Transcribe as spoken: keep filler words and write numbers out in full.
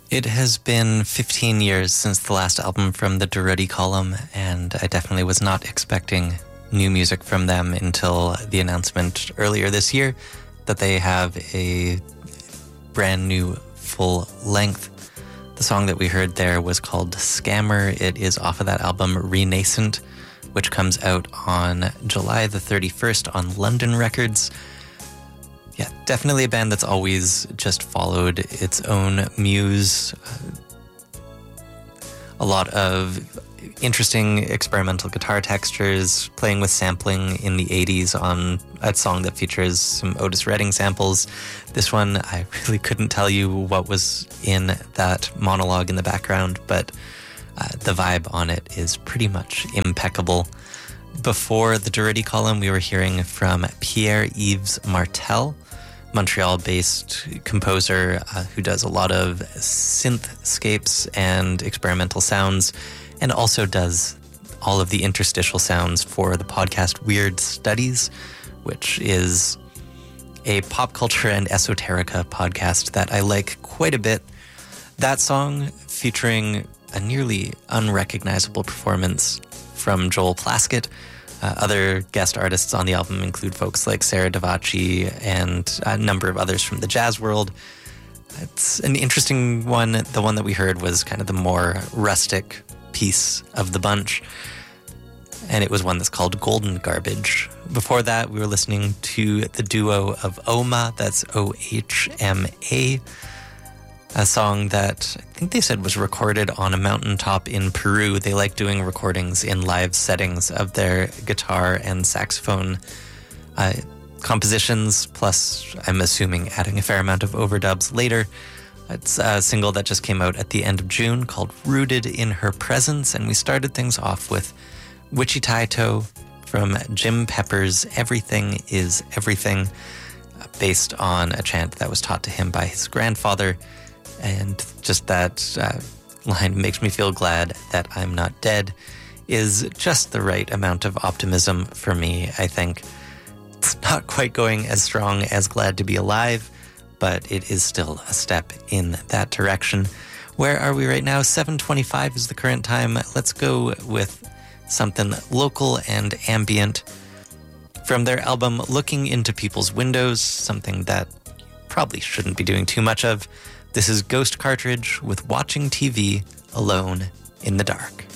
It has been fifteen years since the last album from the Durruti Column, and I definitely was not expecting new music from them until the announcement earlier this year that they have a brand new full length. The song that we heard there was called Scammer. It is off of that album Renascent, which comes out on July the thirty-first on London Records. Yeah, definitely a band that's always just followed its own muse. A lot of interesting experimental guitar textures, playing with sampling in the eighties on a song that features some Otis Redding samples. This one, I really couldn't tell you what was in that monologue in the background, but uh, the vibe on it is pretty much impeccable. Before the Durruti Column, we were hearing from Pierre-Yves Martel, Montreal-based composer uh, who does a lot of synthscapes and experimental sounds, and also does all of the interstitial sounds for the podcast Weird Studies, which is a pop culture and esoterica podcast that I like quite a bit. That song, featuring a nearly unrecognizable performance from Joel Plaskett. Uh, other guest artists on the album include folks like Sarah Davachi and a number of others from the jazz world. It's an interesting one. The one that we heard was kind of the more rustic piece of the bunch, and it was one that's called Golden Garbage. Before that, we were listening to the duo of Ohma, that's O H M A, a song that I think they said was recorded on a mountaintop in Peru. They like doing recordings in live settings of their guitar and saxophone uh, compositions, plus I'm assuming adding a fair amount of overdubs later. It's a single that just came out at the end of June called Rooted in Her Presence, and we started things off with Wichitaito from Jim Pepper's Everything is Everything, based on a chant that was taught to him by his grandfather. And just that uh, line, makes me feel glad that I'm not dead, is just the right amount of optimism for me, I think. It's not quite going as strong as Glad to Be Alive, but it is still a step in that direction. Where are we right now? seven twenty-five is the current time. Let's go with something local and ambient from their album Looking Into People's Windows, something that you probably shouldn't be doing too much of. This is Ghost Cartridge with Watching T V Alone in the Dark.